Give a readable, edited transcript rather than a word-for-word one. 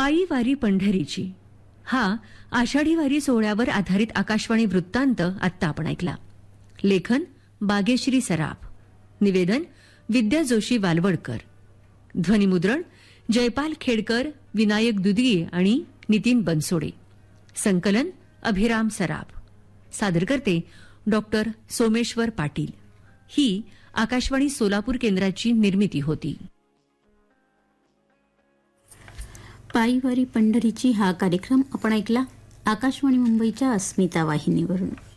पायी वारी पंढरीची हा आषाढी वारी सोहळ्यावर आधारित आकाशवाणी वृत्तांत आत्ता आपण ऐकला. लेखन बागेश्री सराफ, निवेदन विद्या जोशी वालवडकर, ध्वनिमुद्रण जयपाल खेडकर, विनायक दुदिये आणि नितीन बनसोडे, संकलन अभिराम सराफ, सादर करते डॉक्टर सोमेश्वर पाटील. ही आकाशवाणी सोलापूर केंद्राची निर्मिती होती. पायीवारी पंढरीची हा कार्यक्रम आपण ऐकला आकाशवाणी मुंबईच्या अस्मिता वाहिनीवरून.